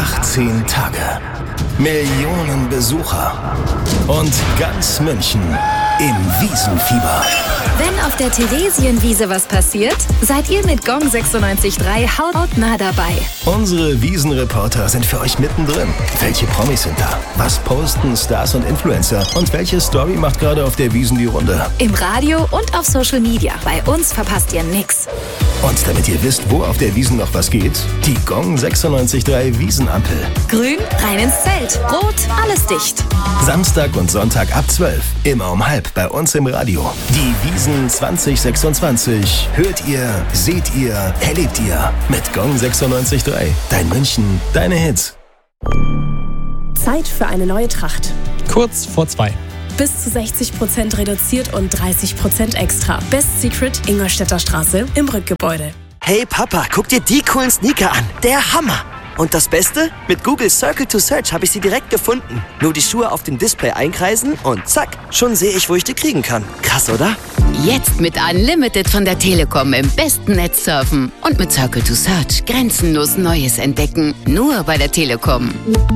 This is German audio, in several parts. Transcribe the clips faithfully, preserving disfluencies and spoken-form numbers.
achtzehn Tage, Millionen Besucher und ganz München im Wiesenfieber. Wenn auf der Theresienwiese was passiert, seid ihr mit Gong sechsundneunzig Komma drei hautnah dabei. Unsere Wiesenreporter sind für euch mittendrin. Welche Promis sind da? Was posten Stars und Influencer? Und welche Story macht gerade auf der Wiesn die Runde? Im Radio und auf Social Media. Bei uns verpasst ihr nix. Und damit ihr wisst, wo auf der Wiesn noch was geht, die Gong sechsundneunzig Komma drei Wiesenampel. Grün, rein ins Zelt. Rot, alles dicht. Samstag und Sonntag ab zwölf. Immer um halb bei uns im Radio. Die Wiesn zwanzig sechsundzwanzig. Hört ihr, seht ihr, erlebt ihr. Mit Gong sechsundneunzig Komma drei. Dein München, deine Hits. Zeit für eine neue Tracht. Kurz vor zwei. Bis zu sechzig Prozent reduziert und dreißig Prozent extra. Best Secret, Ingolstädter Straße im Rückgebäude. Hey Papa, guck dir die coolen Sneaker an. Der Hammer! Und das Beste? Mit Google Circle to Search habe ich sie direkt gefunden. Nur die Schuhe auf dem Display einkreisen und zack, schon sehe ich, wo ich die kriegen kann. Krass, oder? Jetzt mit Unlimited von der Telekom im besten Netz surfen. Und mit Circle to Search grenzenlos Neues entdecken. Nur bei der Telekom.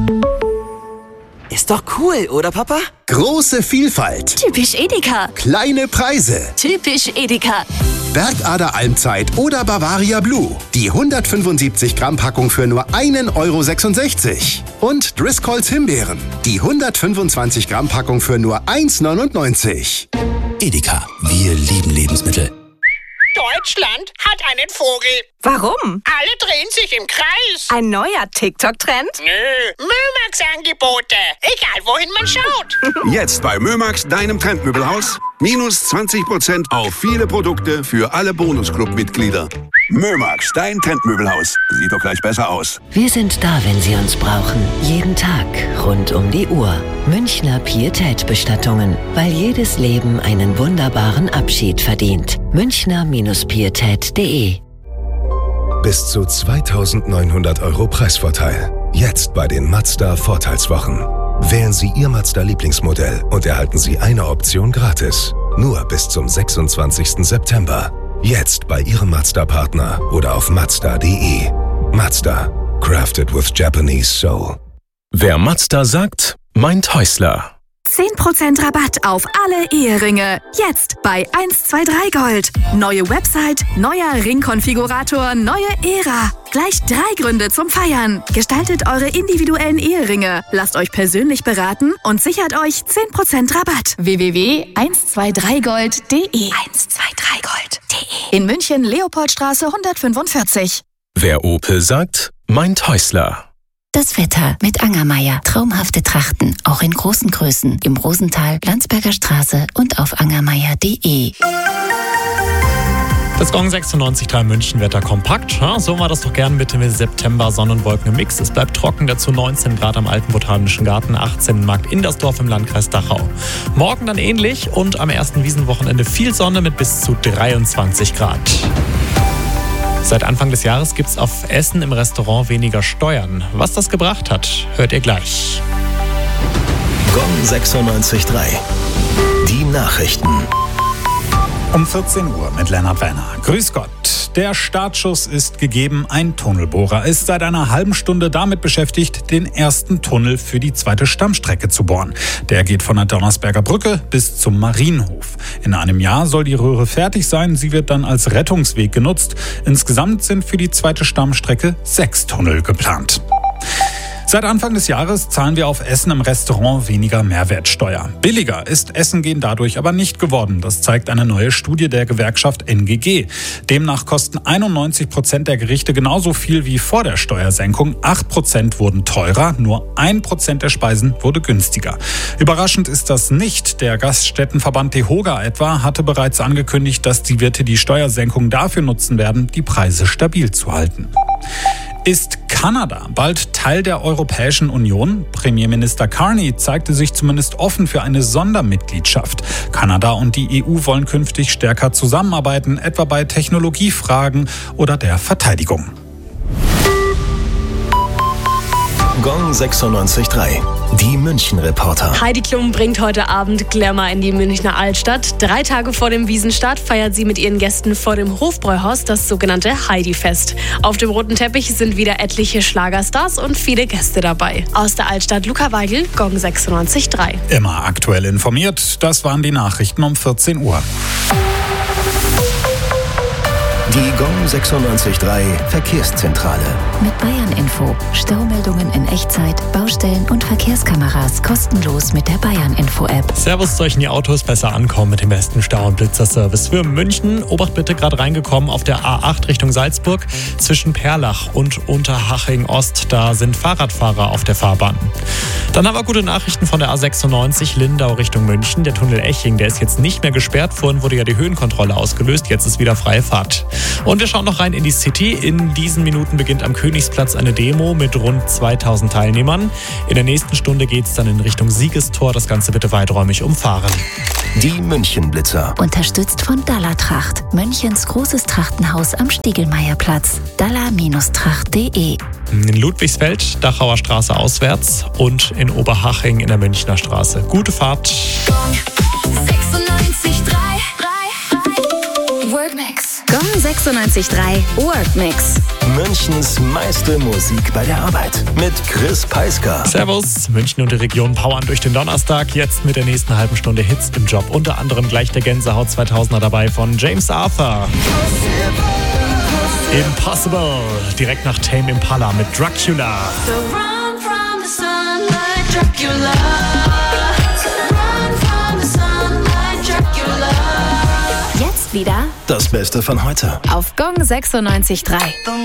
Ist doch cool, oder Papa? Große Vielfalt. Typisch Edeka. Kleine Preise. Typisch Edeka. Bergader Almzeit oder Bavaria Blue. Die hundertfünfundsiebzig Gramm Packung für nur ein Euro sechsundsechzig. Und Driscolls Himbeeren. Die hundertfünfundzwanzig Gramm Packung für nur eins Euro neunundneunzig. Edeka, wir lieben Lebensmittel. Deutschland hat einen Vogel. Warum? Alle drehen sich im Kreis. Ein neuer TikTok-Trend? Nö, Mömax-Angebote. Egal, wohin man schaut. Jetzt bei Mömax, deinem Trendmöbelhaus. Minus zwanzig Prozent auf viele Produkte für alle Bonusclub-Mitglieder. Mömax, dein Trendmöbelhaus. Sieht doch gleich besser aus. Wir sind da, wenn Sie uns brauchen. Jeden Tag, rund um die Uhr. Münchner Pietät-Bestattungen. Weil jedes Leben einen wunderbaren Abschied verdient. Münchner Pietät punkt de. Bis zu zweitausendneunhundert Euro Preisvorteil. Jetzt bei den Mazda Vorteilswochen. Wählen Sie Ihr Mazda-Lieblingsmodell und erhalten Sie eine Option gratis. Nur bis zum sechsundzwanzigsten September. Jetzt bei Ihrem Mazda-Partner oder auf mazda punkt de. Mazda. Crafted with Japanese Soul. Wer Mazda sagt, meint Häusler. zehn Prozent Rabatt auf alle Eheringe. Jetzt bei eins zwei drei Gold. Neue Website, neuer Ringkonfigurator, neue Ära. Gleich drei Gründe zum Feiern. Gestaltet eure individuellen Eheringe. Lasst euch persönlich beraten und sichert euch zehn Prozent Rabatt. w w w punkt eins zwei drei gold punkt de eins zwei drei gold punkt de. In München, Leopoldstraße hundertfünfundvierzig. Wer Opel sagt, meint Häusler. Das Wetter mit Angermeier. Traumhafte Trachten, auch in großen Größen. Im Rosental, Landsberger Straße und auf angermeier punkt de. Das Gong sechsundneunzig Komma drei München Wetter kompakt. Ja, so war das doch gern Mitte September. Sonnenwolken im Mix. Es bleibt trocken, dazu neunzehn Grad am Alten Botanischen Garten, achtzehn in Markt Indersdorf im Landkreis Dachau. Morgen dann ähnlich und am ersten Wiesenwochenende viel Sonne mit bis zu dreiundzwanzig Grad. Seit Anfang des Jahres gibt es auf Essen im Restaurant weniger Steuern. Was das gebracht hat, hört ihr gleich. Gong sechsundneunzig Komma drei. Die Nachrichten. Um vierzehn Uhr mit Lennart Werner. Grüß Gott. Der Startschuss ist gegeben. Ein Tunnelbohrer ist seit einer halben Stunde damit beschäftigt, den ersten Tunnel für die zweite Stammstrecke zu bohren. Der geht von der Donnersberger Brücke bis zum Marienhof. In einem Jahr soll die Röhre fertig sein. Sie wird dann als Rettungsweg genutzt. Insgesamt sind für die zweite Stammstrecke sechs Tunnel geplant. Seit Anfang des Jahres zahlen wir auf Essen im Restaurant weniger Mehrwertsteuer. Billiger ist Essen gehen dadurch aber nicht geworden. Das zeigt eine neue Studie der Gewerkschaft N G G. Demnach kosten einundneunzig Prozent der Gerichte genauso viel wie vor der Steuersenkung. acht Prozent wurden teurer, nur ein Prozent der Speisen wurde günstiger. Überraschend ist das nicht. Der Gaststättenverband DEHOGA etwa hatte bereits angekündigt, dass die Wirte die Steuersenkung dafür nutzen werden, die Preise stabil zu halten. Ist Kanada bald Teil der Europäischen Union? Premierminister Carney zeigte sich zumindest offen für eine Sondermitgliedschaft. Kanada und die E U wollen künftig stärker zusammenarbeiten, etwa bei Technologiefragen oder der Verteidigung. Gong sechsundneunzig Komma drei. Die München-Reporter. Heidi Klum bringt heute Abend Glamour in die Münchner Altstadt. Drei Tage vor dem Wiesenstart feiert sie mit ihren Gästen vor dem Hofbräuhaus das sogenannte Heidi-Fest. Auf dem roten Teppich sind wieder etliche Schlagerstars und viele Gäste dabei. Aus der Altstadt Luca Weigel, Gong sechsundneunzig Komma drei. Immer aktuell informiert, das waren die Nachrichten um vierzehn Uhr. Die Gong sechsundneunzig Komma drei Verkehrszentrale. Mit Bayern Info. Staumeldungen in Echtzeit, Baustellen und Verkehrskameras kostenlos mit der Bayern Info App. Servus, sollten die Autos besser ankommen mit dem besten Stau- und Blitzerservice für München. Obacht bitte, gerade reingekommen auf der A acht Richtung Salzburg zwischen Perlach und Unterhaching Ost. Da sind Fahrradfahrer auf der Fahrbahn. Dann haben wir gute Nachrichten von der A sechsundneunzig Lindau Richtung München. Der Tunnel Eching, der ist jetzt nicht mehr gesperrt. Vorhin wurde ja die Höhenkontrolle ausgelöst. Jetzt ist wieder freie Fahrt. Und wir schauen noch rein in die City. In diesen Minuten beginnt am Königsplatz eine Demo mit rund zweitausend Teilnehmern. In der nächsten Stunde geht es dann in Richtung Siegestor. Das Ganze bitte weiträumig umfahren. Die München-Blitzer. Unterstützt von Dalla Tracht. Münchens großes Trachtenhaus am Stiegelmeierplatz. dalla Tracht punkt de. In Ludwigsfeld, Dachauer Straße auswärts und in Oberhaching in der Münchner Straße. Gute Fahrt. sechsundneunzig Komma drei Workmix. Gong sechsundneunzig Komma drei Workmix. Münchens meiste Musik bei der Arbeit. Mit Chris Peisker. Servus, München und die Region powern durch den Donnerstag. Jetzt mit der nächsten halben Stunde Hits im Job. Unter anderem gleich der Gänsehaut zweitausender dabei von James Arthur. Impossible. Direkt nach Tame Impala mit Dracula. So run from the sun like Dracula. Run from the sun like Dracula. Jetzt wieder Das Beste von heute. auf Gong sechsundneunzig Komma drei.